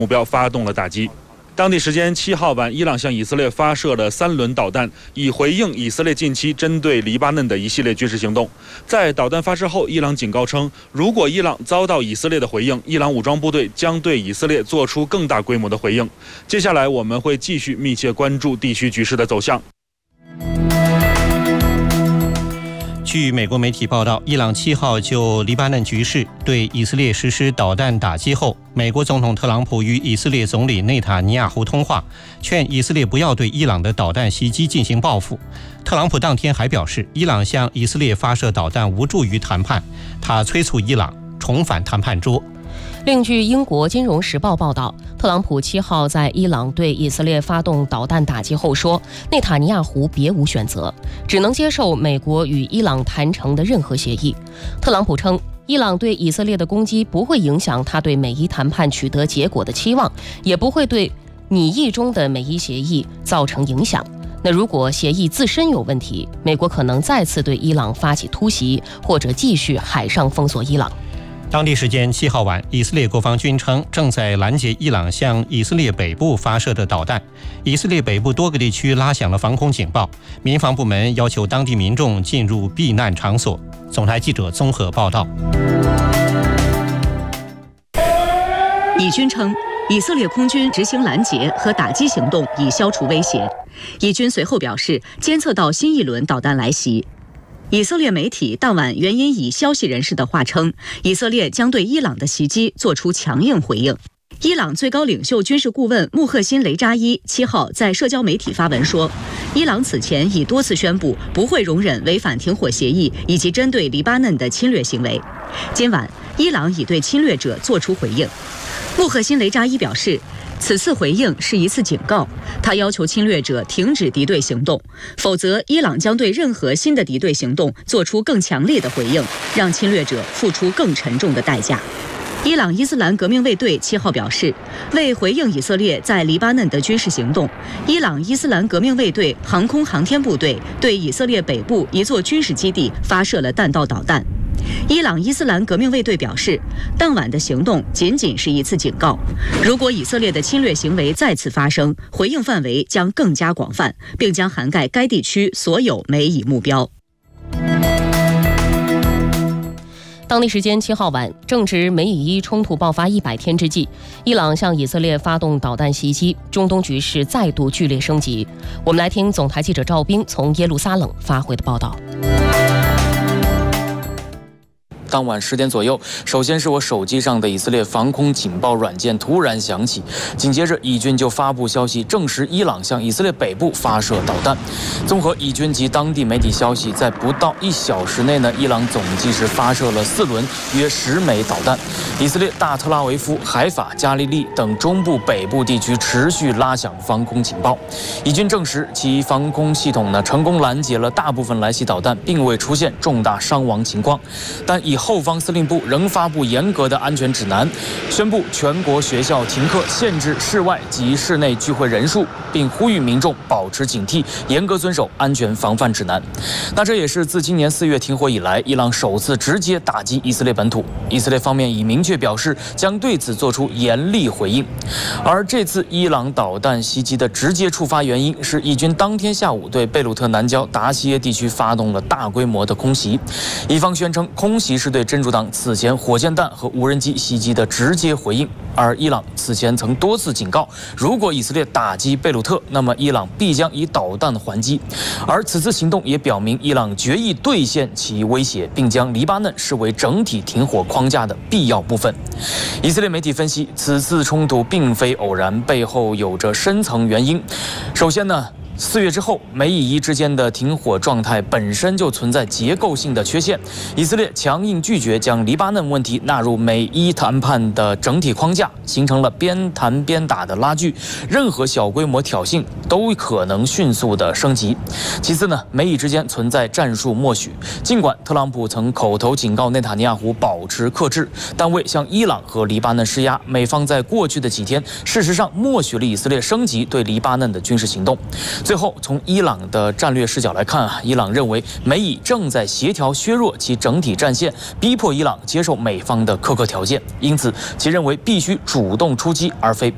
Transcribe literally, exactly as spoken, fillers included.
目标发动了打击。当地时间七号晚，伊朗向以色列发射了三轮导弹，以回应以色列近期针对黎巴嫩的一系列军事行动。在导弹发射后，伊朗警告称，如果伊朗遭到以色列的回应，伊朗武装部队将对以色列做出更大规模的回应。接下来我们会继续密切关注地区局势的走向。 据美国媒体报道，伊朗七号就黎巴嫩局势对以色列实施导弹打击后，美国总统特朗普与以色列总理内塔尼亚胡通话，劝以色列不要对伊朗的导弹袭击进行报复。特朗普当天还表示，伊朗向以色列发射导弹无助于谈判，他催促伊朗重返谈判桌。 另据英国《金融时报》报道，特朗普七号在伊朗对以色列发动导弹打击后说，内塔尼亚胡别无选择，只能接受美国与伊朗谈成的任何协议。特朗普称，伊朗对以色列的攻击不会影响他对美伊谈判取得结果的期望，也不会对拟议中的美伊协议造成影响。那如果协议自身有问题，美国可能再次对伊朗发起突袭，或者继续海上封锁伊朗。 当地时间七号晚，以色列国防军称正在拦截伊朗向以色列北部发射的导弹。以色列北部多个地区拉响了防空警报，民防部门要求当地民众进入避难场所。总台记者综合报道。 以军称，以色列空军执行拦截和打击行动以消除威胁。以军随后表示，监测到新一轮导弹来袭。以色列媒体当晚援引以消息人士的话称，以色列将对伊朗的袭击做出强硬回应。伊朗最高领袖军事顾问穆赫辛雷扎伊七号在社交媒体发文说，伊朗此前已多次宣布不会容忍违反停火协议以及针对黎巴嫩的侵略行为。今晚，伊朗已对侵略者做出回应。穆赫辛雷扎伊表示，此次回应是一次警告，他要求侵略者停止敌对行动，否则伊朗将对任何新的敌对行动做出更强烈的回应，让侵略者付出更沉重的代价。伊朗伊斯兰革命卫队七号表示，为回应以色列在黎巴嫩的军事行动，伊朗伊斯兰革命卫队航空航天部队对以色列北部一座军事基地发射了弹道导弹。伊朗伊斯兰革命卫队表示，当晚的行动仅仅是一次警告，如果以色列的侵略行为再次发生，回应范围将更加广泛，并将涵盖该地区所有美以目标。 当地时间七号晚，正值美以伊冲突爆发一百天之际，伊朗向以色列发动导弹袭击，中东局势再度剧烈升级。我们来听总台记者赵冰从耶路撒冷发回的报道。 当晚十点左右，首先是我手机上的以色列防空警报软件突然响起，紧接着以军就发布消息，证实伊朗向以色列北部发射导弹。综合以军及当地媒体消息，在不到一小时内呢，伊朗总计是发射了四轮约十枚导弹。以色列大特拉维夫、海法、加利利等中部、北部地区持续拉响防空警报。以军证实，其防空系统呢成功拦截了大部分来袭导弹，并未出现重大伤亡情况，但以后方司令部仍发布严格的安全指南，宣布全国学校停课，限制室外及室内聚会人数，并呼吁民众保持警惕，严格遵守安全防范指南。那这也是自今年四月停火以来，伊朗首次直接打击以色列本土。以色列方面已明确表示将对此做出严厉回应。而这次伊朗导弹袭击的直接触发原因是以军当天下午对贝鲁特南郊达西耶地区发动了大规模的空袭。伊方宣称空袭是对真主党此前火箭弹和无人机袭击的直接回应，而伊朗此前曾多次警告，如果以色列打击贝鲁特，那么伊朗必将以导弹还击。而此次行动也表明伊朗决意兑现其威胁，并将黎巴嫩视为整体停火框架的必要部分。以色列媒体分析，此次冲突并非偶然，背后有着深层原因。首先呢，四月之后，美以伊之间的停火状态本身就存在结构性的缺陷。以色列强硬拒绝将黎巴嫩问题纳入美伊谈判的整体框架，形成了边谈边打的拉锯，任何小规模挑衅都可能迅速的升级。其次呢，美以之间存在战术默许。尽管特朗普曾口头警告内塔尼亚胡保持克制，但为向伊朗和黎巴嫩施压，美方在过去的几天事实上默许了以色列升级对黎巴嫩的军事行动。最后，从伊朗的战略视角来看啊，伊朗认为美以正在协调削弱其整体战线，逼迫伊朗接受美方的苛刻条件，因此其认为必须主动出击，而非